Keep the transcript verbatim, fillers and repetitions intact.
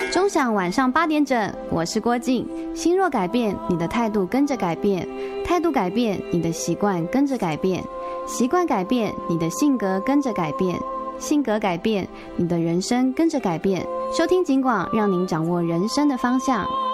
钟响晚上八点整，我是郭静。心若改变，你的态度跟着改变；态度改变，你的习惯跟着改变；习惯改变，你的性格跟着改变；性格改变，你的人生跟着改变。收听警广，让您掌握人生的方向。